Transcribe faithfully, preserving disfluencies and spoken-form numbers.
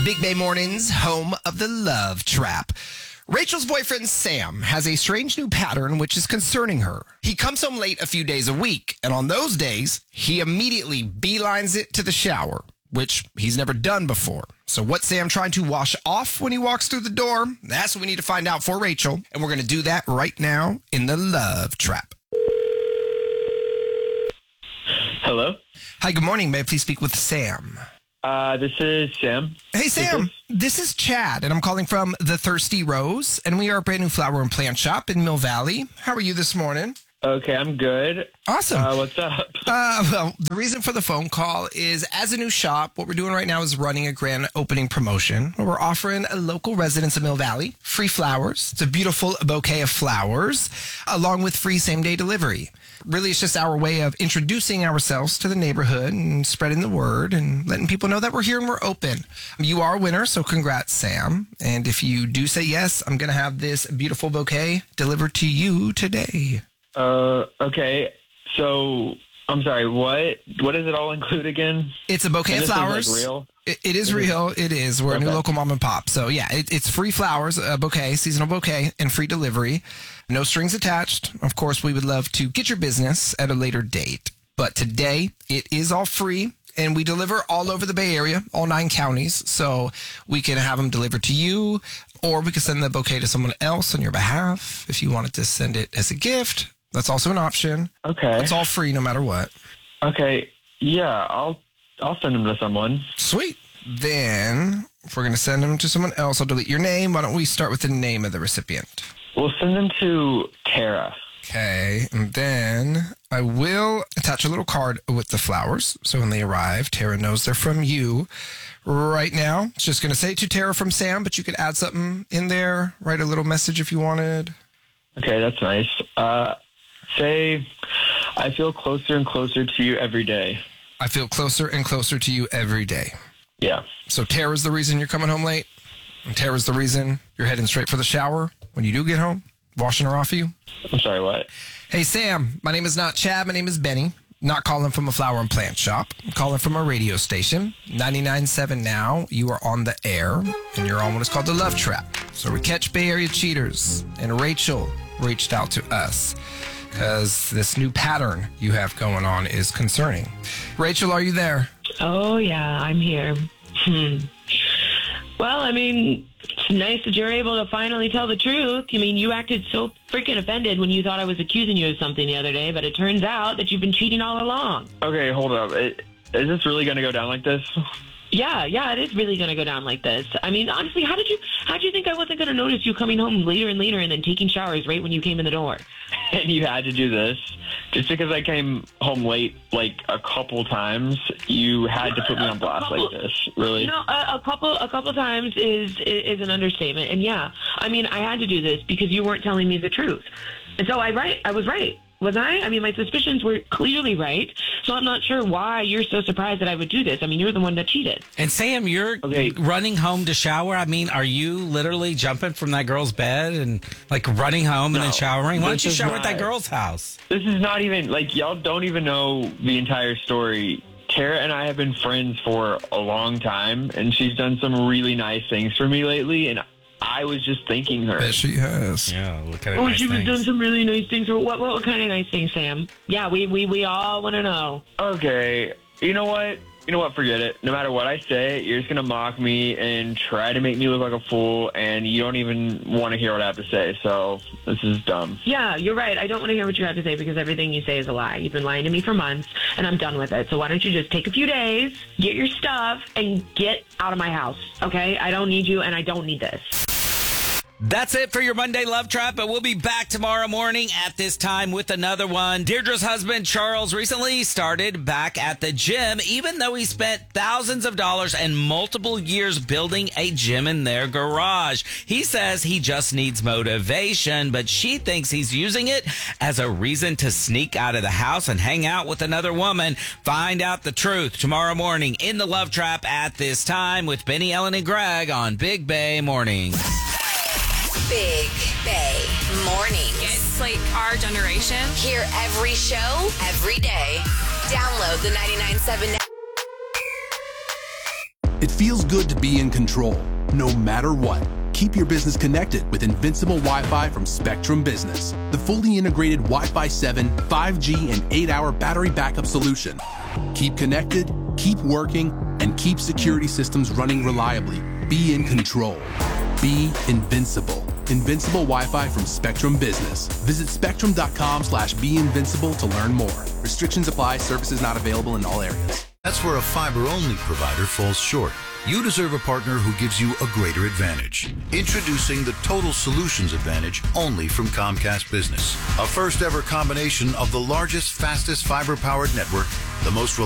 Big Bay Mornings, home of the Love Trap. Rachel's boyfriend, Sam, has a strange new pattern which is concerning her. He comes home late a few days a week, and on those days, he immediately beelines it to the shower, which he's never done before. So what's Sam trying to wash off when he walks through the door? That's what we need to find out for Rachel, and we're going to do that right now in the Love Trap. Hello? Hi, good morning. May I please speak with Sam? Uh, this is Sam. Hey, Sam. This is Chad, and I'm calling from The Thirsty Rose, and we are a brand new flower and plant shop in Mill Valley. How are you this morning? Okay, I'm good. Awesome. Uh, what's up? Uh, well, the reason for the phone call is, as a new shop, what we're doing right now is running a grand opening promotion where we're offering local residents of Mill Valley free flowers. It's a beautiful bouquet of flowers, along with free same-day delivery. Really, it's just our way of introducing ourselves to the neighborhood and spreading the word and letting people know that we're here and we're open. You are a winner, so congrats, Sam. And if you do say yes, I'm going to have this beautiful bouquet delivered to you today. Uh, okay. So, I'm sorry, what what does it all include again? It's a bouquet And of this is, flowers. like, real? It, it is real. It is. We're a new Okay. local mom and pop. So, yeah, it, it's free flowers, a bouquet, seasonal bouquet, and free delivery. No strings attached. Of course, we would love to get your business at a later date. But today, it is all free, and we deliver all over the Bay Area, all nine counties. So we can have them delivered to you, or we can send the bouquet to someone else on your behalf. If you wanted to send it as a gift, that's also an option. Okay. It's all free no matter what. Okay, yeah, I'll I'll send them to someone. Sweet. Then, if we're going to send them to someone else, I'll delete your name. Why don't we start with the name of the recipient? We'll send them to Tara. Okay, and then I will attach a little card with the flowers. So when they arrive, Tara knows they're from you. Right now, it's just going to say to Tara from Sam, but you could add something in there, write a little message if you wanted. Okay, that's nice. Uh, say, I feel closer and closer to you every day. I feel closer and closer to you every day. Yeah. So Tara's the reason you're coming home late, and Tara's the reason you're heading straight for the shower when you do get home, washing her off of you. I'm sorry, what? Hey, Sam, my name is not Chad. My name is Benny. Not calling from a flower and plant shop. I'm calling from a radio station, ninety-nine point seven now. You are on the air, and you're on what is called the Love Trap. So we catch Bay Area cheaters, and Rachel reached out to us because this new pattern you have going on is concerning. Rachel, are you there? Oh, yeah, I'm here. Hmm. Well, I mean, it's nice that you're able to finally tell the truth. I mean, you acted so freaking offended when you thought I was accusing you of something the other day, but it turns out that you've been cheating all along. Okay, hold up. It, is this really going to go down like this? Yeah, yeah, it is really going to go down like this. I mean, honestly, how did you, how did you think I wasn't going to notice you coming home later and later and then taking showers right when you came in the door? And you had to do this just because I came home late like a couple times. You had to put me on blast like this, really? You know, a, a couple, a couple times is is an understatement. And yeah, I mean, I had to do this because you weren't telling me the truth, and so I right, I was right. Was I? I mean, my suspicions were clearly right, so I'm not sure why you're so surprised that I would do this. I mean, you're the one that cheated. And Sam, you're Okay. running home to shower. I mean, are you literally jumping from that girl's bed and like running home and No, then showering? Why don't this you is shower at that not- girl's house? This is not even, like, y'all don't even know the entire story. Tara and I have been friends for a long time, and she's done some really nice things for me lately, and I was just thanking her. Bet she has. Yeah, look at Oh, she was doing some really nice things. What, what, what kind of nice things, Sam? Yeah, we, we, we all want to know. Okay, you know what? You know what? Forget it. No matter what I say, you're just going to mock me and try to make me look like a fool, and you don't even want to hear what I have to say, so this is dumb. Yeah, you're right. I don't want to hear what you have to say because everything you say is a lie. You've been lying to me for months, and I'm done with it. So why don't you just take a few days, get your stuff, and get out of my house, okay? I don't need you, and I don't need this. That's it for your Monday Love Trap, but we'll be back tomorrow morning at this time with another one. Deirdre's husband, Charles, recently started back at the gym, even though he spent thousands of dollars and multiple years building a gym in their garage. He says he just needs motivation, but she thinks he's using it as a reason to sneak out of the house and hang out with another woman. Find out the truth tomorrow morning in the Love Trap at this time with Benny, Ellen, and Greg on Big Bay Mornings. Big Bay Mornings. It's like our generation. Hear every show, every day. Download the ninety-nine point seven It feels good to be in control, no matter what. Keep your business connected with Invincible Wi-Fi from Spectrum Business, the fully integrated Wi-Fi seven, five G, and eight hour battery backup solution. Keep connected, keep working, and keep security systems running reliably. Be in control. Be invincible. Invincible Wi-Fi from Spectrum Business. Visit spectrum.com slash be invincible to learn more. Restrictions apply. Services not available in all areas. That's where a fiber-only provider falls short. You deserve a partner who gives you a greater advantage. Introducing the Total Solutions Advantage only from Comcast Business. A first-ever combination of the largest, fastest fiber-powered network, the most